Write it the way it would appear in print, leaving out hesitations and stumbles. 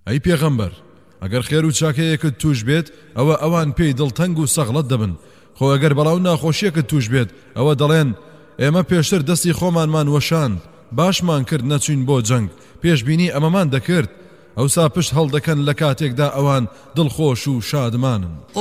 ئەی پێغەمبەر ئەگەر خێر و چاکەیەکت توش بێت ئەوە ئەوان پێی دڵتەنگ و سەغڵەت دەبن خۆ ئەگەر بەڵاو ناخۆشیەکت توش بێت ئەوە دەڵێن ئێمە پێشتر دەستی خۆمانمان وەشاند باشمان کرد نەچوین بۆ جەنگ پێشبینی ئەمەمان دەکرد ئەوسا پشت هەڵدەکەن لە کاتێکدا ئەوان دڵخۆش و شادمانن